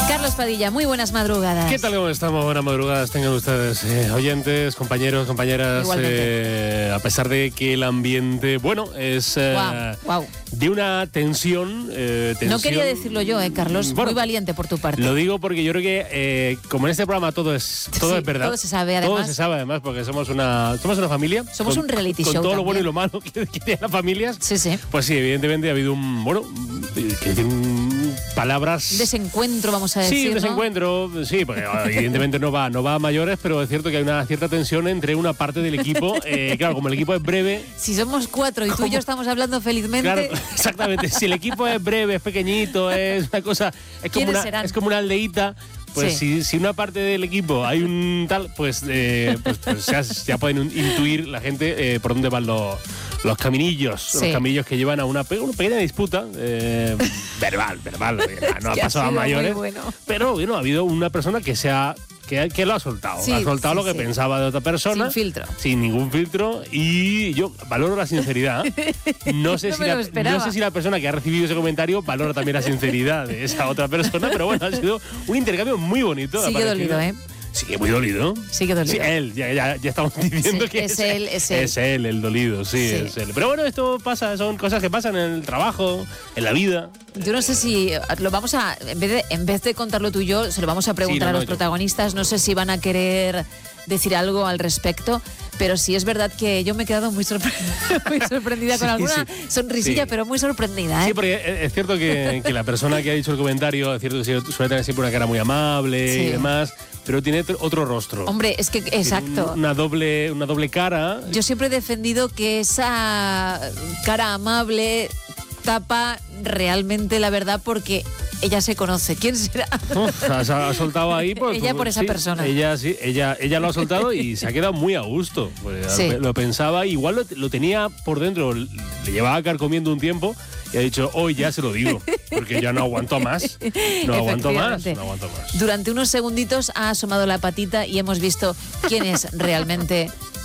Carlos Padilla, muy buenas madrugadas. ¿Qué tal? ¿Cómo estamos? Buenas madrugadas tengan ustedes, oyentes, compañeros, compañeras. A pesar de que el ambiente, bueno, es wow. de una tensión, No quería decirlo yo, Carlos. Bueno, muy valiente por tu parte. Lo digo porque yo creo que, como en este programa todo es verdad. Todo se sabe, además. Todo se sabe, además, porque somos una familia. Somos un reality show. Con todo también. lo bueno y lo malo que tienen las familias. Sí, sí. Pues sí, evidentemente ha habido palabras. Desencuentro, vamos a decir. Sí, un desencuentro, ¿no? Sí, porque evidentemente no va a mayores, pero es cierto que hay una cierta tensión entre una parte del equipo. Claro, como el equipo es breve. Si somos 4 y tú y yo estamos hablando felizmente. Claro, exactamente. Si el equipo es breve, es pequeñito, es una cosa. Es como una aldeíta. Pues sí. si una parte del equipo hay un tal, pues ya pueden intuir la gente por dónde van los caminillos. Sí. Los caminillos que llevan a una pequeña disputa verbal. No ha pasado a mayores. Bueno. Pero bueno, ha habido una persona que lo ha soltado. Sí, ha soltado lo que pensaba de otra persona. Sin filtro. Sin ningún filtro. Y yo valoro la sinceridad. No sé si la persona que ha recibido ese comentario valora también la sinceridad de esa otra persona. Pero bueno, ha sido un intercambio muy bonito. Sigue dolido, ¿eh? Sigue muy dolido. Sigue dolido. Sí, él, ya estamos diciendo que es él. Es él el dolido, sí, es él. Pero bueno, esto pasa, son cosas que pasan en el trabajo, en la vida. Yo no sé si lo vamos a, en vez de contarlo tú y yo, se lo vamos a preguntar a los protagonistas. No sé si van a querer decir algo al respecto, pero sí es verdad que yo me he quedado muy sorprendida con alguna sonrisilla, pero muy sorprendida, ¿eh? Sí, porque es cierto que la persona que ha dicho el comentario, es cierto que suele tener siempre una cara muy amable y demás, pero tiene otro rostro. Hombre, es que, exacto. Una doble cara. Yo siempre he defendido que esa cara amable tapa realmente la verdad, porque ella se conoce. ¿Quién será? Ha soltado ahí. Pues, ella por esa persona. Ella lo ha soltado y se ha quedado muy a gusto. Pues, lo pensaba, igual lo tenía por dentro, le llevaba carcomiendo un tiempo y ha dicho, hoy ya se lo digo, porque ya no aguanto más. No aguanto más. Durante unos segunditos ha asomado la patita y hemos visto quién es realmente